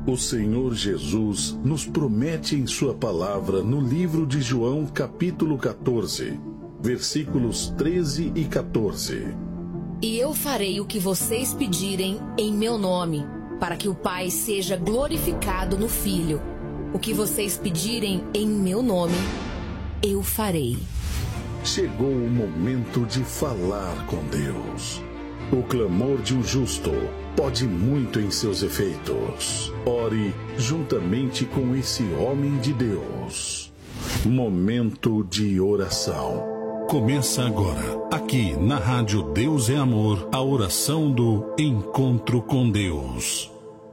O Senhor Jesus nos promete em sua palavra no livro de João, capítulo 14, versículos 13 e 14. E eu farei o que vocês pedirem em meu nome, para que o Pai seja glorificado no Filho. O que vocês pedirem em meu nome, eu farei. Chegou o momento de falar com Deus. O clamor de um justo pode muito em seus efeitos. Ore juntamente com esse homem de Deus. Momento de oração. Começa agora, aqui na Rádio Deus é Amor, a oração do Encontro com Deus.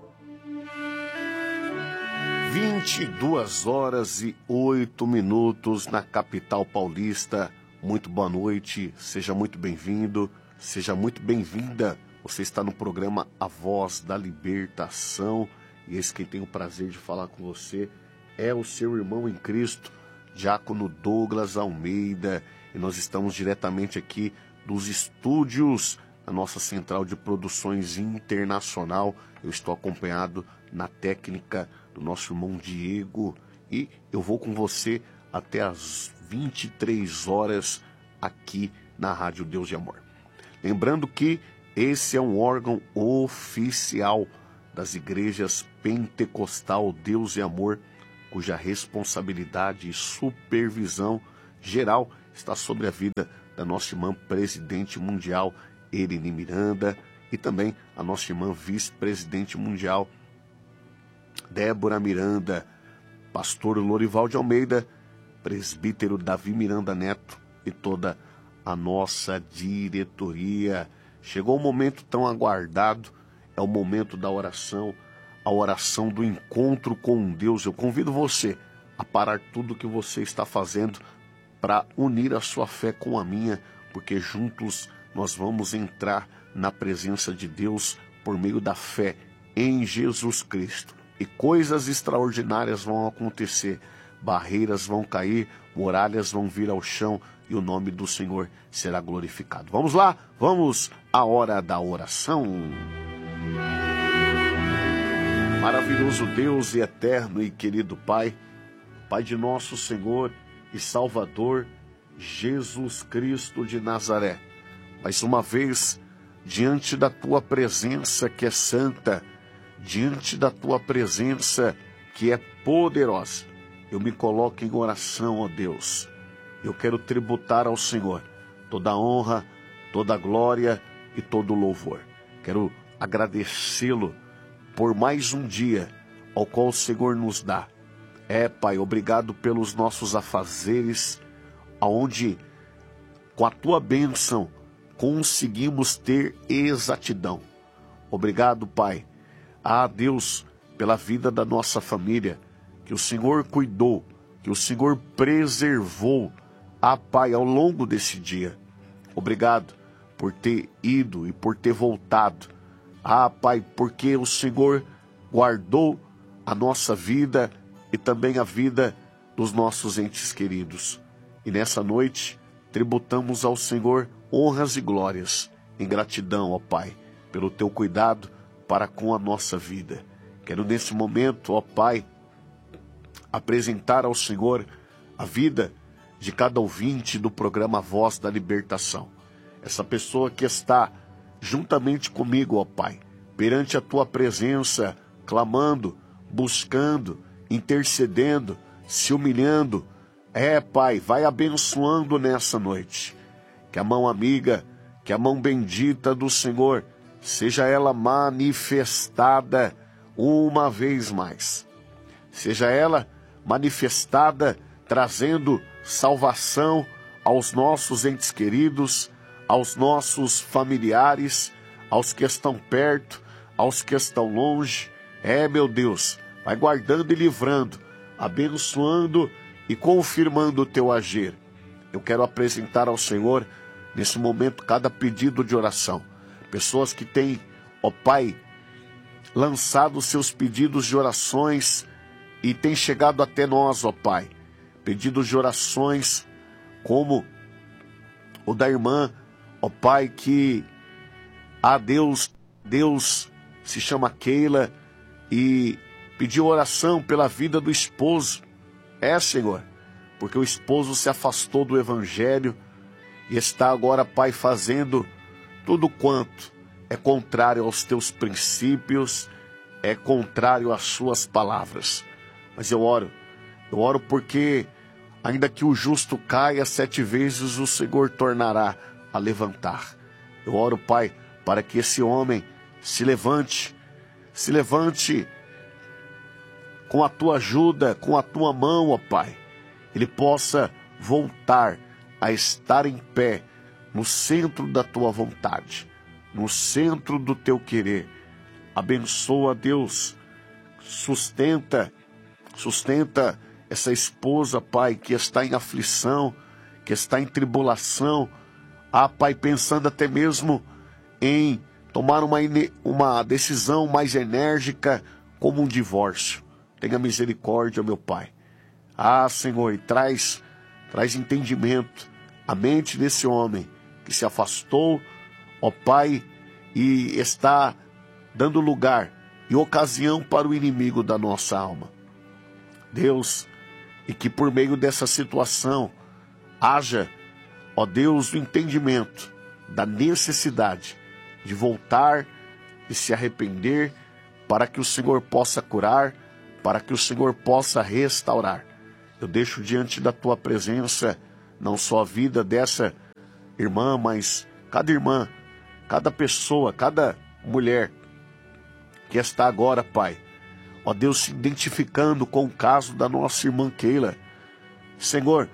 22h08 na capital paulista. Muito boa noite, seja muito bem-vindo, seja muito bem-vinda. Você está no programa A Voz da Libertação e esse quem tem o prazer de falar com você é o seu irmão em Cristo, Diácono Douglas Almeida, e nós estamos diretamente aqui dos estúdios da nossa central de produções internacional. Eu estou acompanhado na técnica do nosso irmão Diego e eu vou com você até as 23 horas aqui na Rádio Deus de Amor. Lembrando que esse é um órgão oficial das igrejas Pentecostal Deus e Amor, cuja responsabilidade e supervisão geral está sobre a vida da nossa irmã presidente mundial, Erine Miranda, e também a nossa irmã vice-presidente mundial, Débora Miranda, pastor Lorival de Almeida, presbítero Davi Miranda Neto e toda a nossa diretoria. Chegou o momento tão aguardado, é o momento da oração, a oração do encontro com Deus. Eu convido você a parar tudo o que você está fazendo para unir a sua fé com a minha, porque juntos nós vamos entrar na presença de Deus por meio da fé em Jesus Cristo. E coisas extraordinárias vão acontecer, barreiras vão cair, muralhas vão vir ao chão e o nome do Senhor será glorificado. Vamos lá, vamos à hora da oração. Maravilhoso Deus e eterno e querido Pai, Pai de nosso Senhor e Salvador, Jesus Cristo de Nazaré, mais uma vez, diante da Tua presença que é santa, diante da Tua presença que é poderosa, eu me coloco em oração, ó Deus. Eu quero tributar ao Senhor toda a honra, toda a glória e todo o louvor. Quero agradecê-lo por mais um dia ao qual o Senhor nos dá. Pai, obrigado pelos nossos afazeres, aonde com a Tua bênção conseguimos ter exatidão. Obrigado, Pai, Deus, pela vida da nossa família, que o Senhor cuidou, que o Senhor preservou, Pai, ao longo desse dia. Obrigado por ter ido e por ter voltado. Pai, porque o Senhor guardou a nossa vida e também a vida dos nossos entes queridos. E nessa noite, tributamos ao Senhor honras e glórias, em gratidão, ó Pai, pelo Teu cuidado para com a nossa vida. Quero nesse momento, ó Pai, apresentar ao Senhor a vida de cada ouvinte do programa Voz da Libertação. Essa pessoa que está juntamente comigo, ó Pai, perante a Tua presença, clamando, buscando, intercedendo, se humilhando. Pai, vai abençoando nessa noite. Que a mão amiga, que a mão bendita do Senhor, seja ela manifestada uma vez mais. Seja ela manifestada trazendo salvação aos nossos entes queridos, aos nossos familiares, aos que estão perto, aos que estão longe. Meu Deus, vai guardando e livrando, abençoando e confirmando o Teu agir. Eu quero apresentar ao Senhor, nesse momento, cada pedido de oração. Pessoas que têm, ó Pai, lançado seus pedidos de orações e têm chegado até nós, ó Pai. Pedidos de orações como o da irmã, ó Pai, que Deus se chama Keila e pedir oração pela vida do esposo. Senhor, porque o esposo se afastou do evangelho e está agora, Pai, fazendo tudo quanto é contrário aos teus princípios, é contrário às suas palavras. Mas eu oro porque, ainda que o justo caia 7 vezes, o Senhor tornará a levantar. Eu oro, Pai, para que esse homem se levante com a tua ajuda, com a tua mão, ó Pai. Ele possa voltar a estar em pé no centro da tua vontade, no centro do teu querer. Abençoa, Deus, sustenta essa esposa, Pai, que está em aflição, que está em tribulação, Pai, pensando até mesmo em tomar uma decisão mais enérgica, como um divórcio. Tenha misericórdia, meu Pai. Senhor, e traz entendimento à mente desse homem que se afastou, ó Pai, e está dando lugar e ocasião para o inimigo da nossa alma. Deus, e que por meio dessa situação haja, ó Deus, o entendimento da necessidade de voltar e se arrepender, para que o Senhor possa curar, para que o Senhor possa restaurar. Eu deixo diante da tua presença não só a vida dessa irmã, mas cada irmã, cada pessoa, cada mulher que está agora, Pai, ó Deus, se identificando com o caso da nossa irmã Keila. Senhor,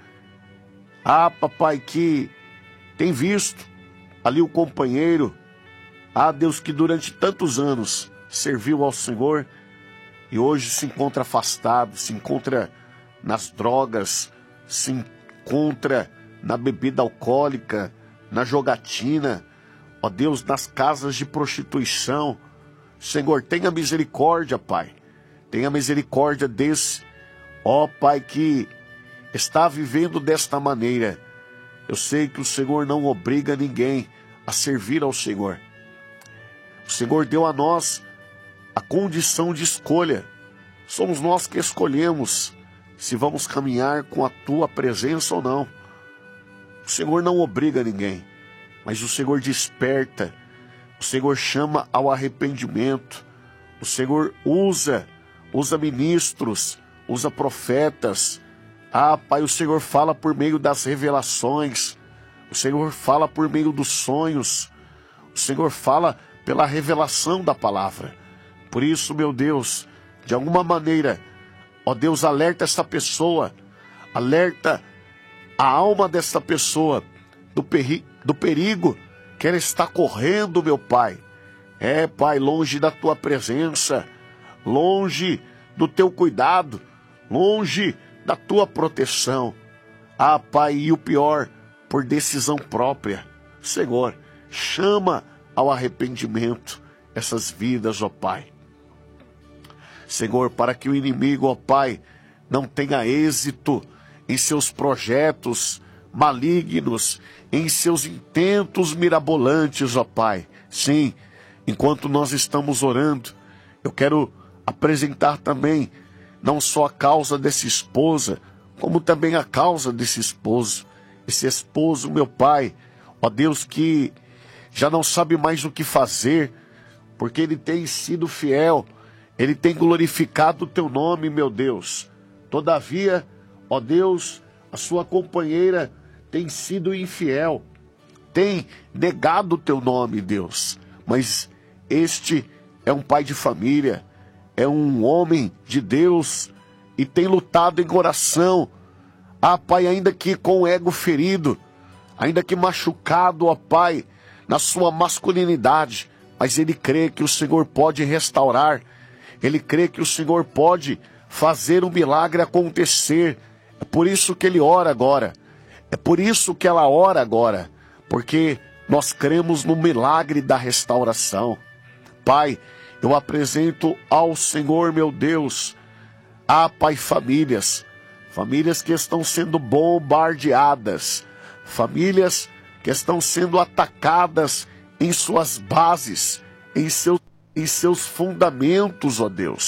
papai, que tem visto ali o companheiro, Deus, que durante tantos anos serviu ao Senhor e hoje se encontra afastado, se encontra nas drogas, se encontra na bebida alcoólica, na jogatina, ó Deus, nas casas de prostituição. Senhor, tenha misericórdia, Pai. Tenha misericórdia desse, ó Pai, que está vivendo desta maneira. Eu sei que o Senhor não obriga ninguém a servir ao Senhor. O Senhor deu a nós a condição de escolha. Somos nós que escolhemos se vamos caminhar com a tua presença ou não. O Senhor não obriga ninguém, mas o Senhor desperta. O Senhor chama ao arrependimento. O Senhor usa ministros, usa profetas. Pai, o Senhor fala por meio das revelações. O Senhor fala por meio dos sonhos. O Senhor fala pela revelação da palavra. Por isso, meu Deus, de alguma maneira, ó Deus, alerta esta pessoa, alerta a alma desta pessoa do perigo que ela está correndo, meu Pai. Pai, longe da tua presença, longe do teu cuidado, longe da tua proteção. Pai, e o pior, por decisão própria. Senhor, chama ao arrependimento essas vidas, ó Pai. Senhor, para que o inimigo, ó Pai, não tenha êxito em seus projetos malignos, em seus intentos mirabolantes, ó Pai. Sim, enquanto nós estamos orando, eu quero apresentar também não só a causa dessa esposa, como também a causa desse esposo. Esse esposo, meu Pai, ó Deus, que já não sabe mais o que fazer, porque ele tem sido fiel, ele tem glorificado o teu nome, meu Deus. Todavia, ó Deus, a sua companheira tem sido infiel, tem negado o teu nome, Deus. Mas este é um pai de família, é um homem de Deus e tem lutado em oração. Pai, ainda que com o ego ferido, ainda que machucado, ó Pai, na sua masculinidade, mas ele crê que o Senhor pode restaurar, ele crê que o Senhor pode fazer um milagre acontecer. É por isso que ele ora agora, é por isso que ela ora agora, porque nós cremos no milagre da restauração. Pai, eu apresento ao Senhor, meu Deus, Pai, famílias que estão sendo bombardeadas, famílias que estão sendo atacadas em suas bases, em seus fundamentos, ó Deus.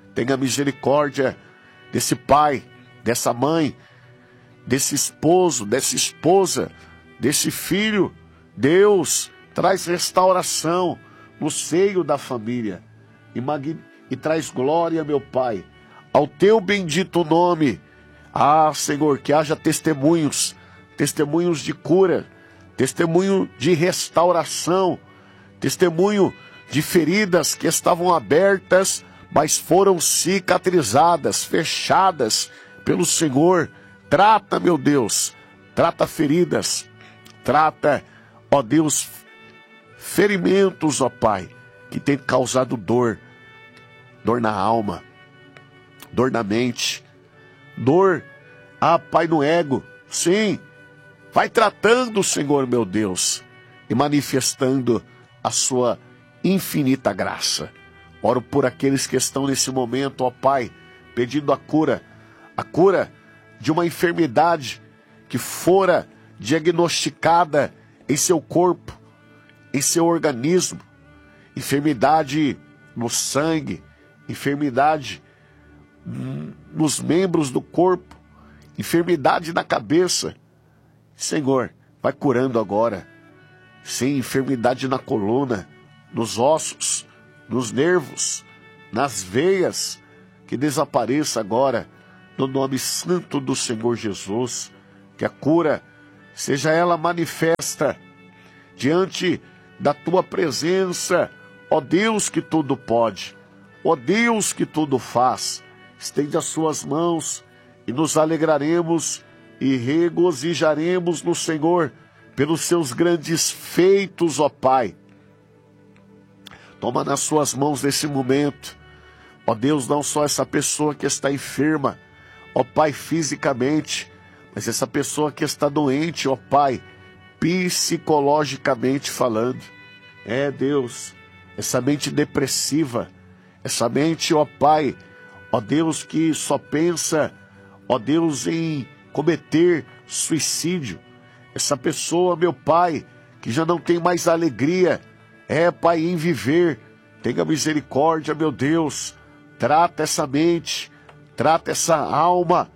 tenha misericórdia desse pai, dessa mãe, desse esposo, dessa esposa, desse filho. Deus, traz restauração no seio da família e traz glória, meu Pai, ao teu bendito nome. Ah, Senhor, que haja testemunhos de cura, testemunho de restauração, testemunho de feridas que estavam abertas, mas foram cicatrizadas, fechadas pelo Senhor. Trata, meu Deus, trata feridas, trata, ó Deus, ferimentos, ó Pai, que tem causado dor na alma, dor na mente, dor, Pai, no ego. Sim, vai tratando, Senhor, meu Deus, e manifestando a sua infinita graça. Oro por aqueles que estão nesse momento, ó Pai, pedindo a cura de uma enfermidade que fora diagnosticada em seu corpo, em seu organismo, enfermidade no sangue, enfermidade nos membros do corpo, enfermidade na cabeça. Senhor, vai curando agora. Sim, enfermidade na coluna, nos ossos, nos nervos, nas veias, que desapareça agora, no nome santo do Senhor Jesus. Que a cura seja ela manifesta diante da tua presença, ó Deus que tudo pode, ó Deus que tudo faz. Estende as suas mãos e nos alegraremos e regozijaremos no Senhor pelos seus grandes feitos, ó Pai. Toma nas suas mãos nesse momento, ó Deus, não só essa pessoa que está enferma, ó Pai, fisicamente, mas essa pessoa que está doente, ó Pai, psicologicamente falando. É, Deus, essa mente depressiva, essa mente, ó Pai, ó Deus, que só pensa, ó Deus, em cometer suicídio. Essa pessoa, meu Pai, que já não tem mais alegria, Pai, em viver. Tenha misericórdia, meu Deus. Trata essa mente, trata essa alma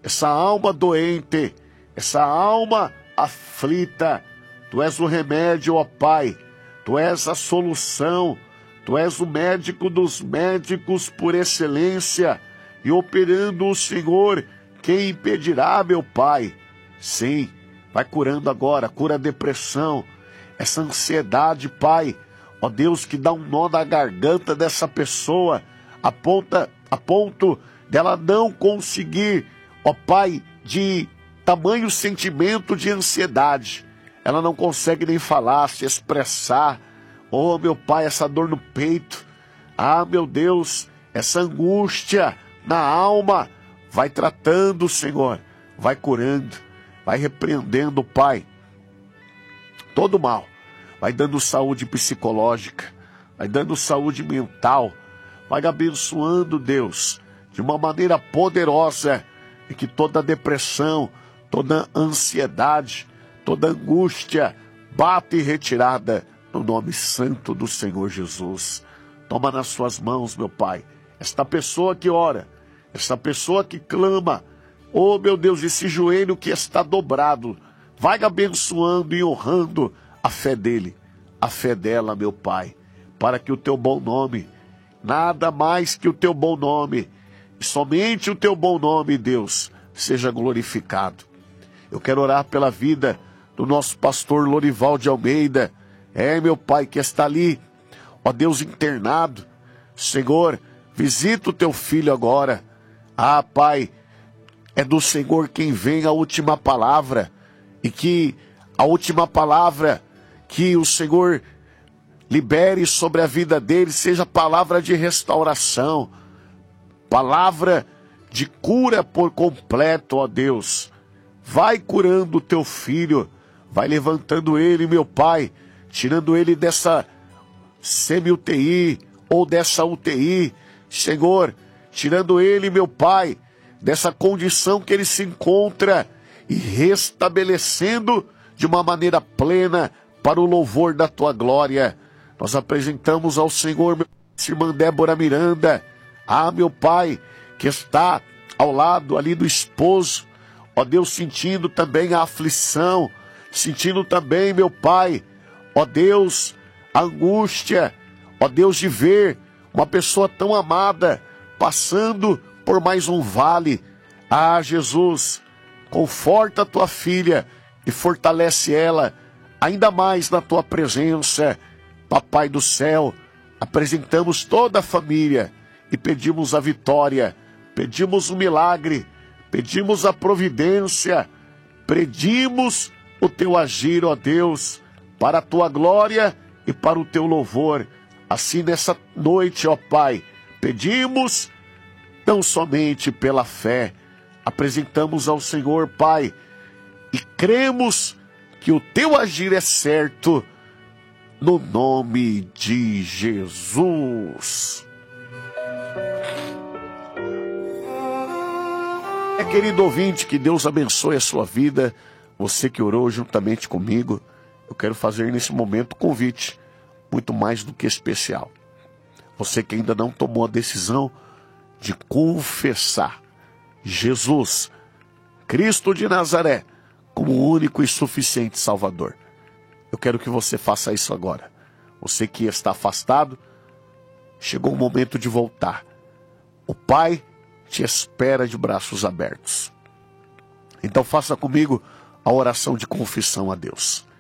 doente, essa alma aflita. Tu és o remédio, ó Pai. Tu és a solução. Tu és o médico dos médicos por excelência. E operando o Senhor, quem impedirá, meu Pai? Sim, vai curando agora, cura a depressão, essa ansiedade, Pai. Ó Deus, que dá um nó na garganta dessa pessoa, a ponto dela não conseguir, ó Pai, de tamanho sentimento de ansiedade. Ela não consegue nem falar, se expressar. Oh, meu Pai, essa dor no peito. Ah, meu Deus, essa angústia na alma. Vai tratando, Senhor. Vai curando. Vai repreendendo, Pai, todo mal. Vai dando saúde psicológica. Vai dando saúde mental. Vai abençoando, Deus, de uma maneira poderosa. E que toda depressão, toda ansiedade, toda angústia bata e retirada no nome santo do Senhor Jesus. Toma nas suas mãos, meu Pai, esta pessoa que ora, esta pessoa que clama, oh meu Deus, esse joelho que está dobrado, vai abençoando e honrando a fé dele, a fé dela, meu Pai, para que o teu bom nome, nada mais que o teu bom nome, e somente o teu bom nome, Deus, seja glorificado. Eu quero orar pela vida do nosso pastor Lorival de Almeida, meu Pai, que está ali, ó Deus, internado. Senhor, visita o teu filho agora. Ah, Pai, é do Senhor quem vem a última palavra, e que a última palavra que o Senhor libere sobre a vida dele seja palavra de restauração, palavra de cura por completo, ó Deus. Vai curando o teu filho, vai levantando ele, meu Pai, tirando ele dessa semi-UTI ou dessa UTI, Senhor, tirando ele, meu Pai, dessa condição que ele se encontra e restabelecendo de uma maneira plena para o louvor da tua glória. Nós apresentamos ao Senhor, irmã Débora Miranda, Ah, meu Pai, que está ao lado ali do esposo, ó Deus, sentindo também a aflição, sentindo também, meu Pai, ó Deus, a angústia, ó Deus, de ver uma pessoa tão amada passando por mais um vale. Ah, Jesus, conforta a tua filha e fortalece ela ainda mais na tua presença. Papai do céu, apresentamos toda a família e pedimos a vitória, pedimos o milagre, pedimos a providência, pedimos o teu agir, ó Deus, para a tua glória e para o teu louvor. Assim nessa noite, ó Pai, pedimos tão somente pela fé, apresentamos ao Senhor, Pai, e cremos que o teu agir é certo, no nome de Jesus. Querido ouvinte, que Deus abençoe a sua vida. Você que orou juntamente comigo, eu quero fazer nesse momento um convite muito mais do que especial. Você que ainda não tomou a decisão de confessar Jesus, Cristo de Nazaré, como o único e suficiente Salvador, eu quero que você faça isso agora. Você que está afastado, chegou o momento de voltar. O Pai te espera de braços abertos. Então faça comigo a oração de confissão a Deus.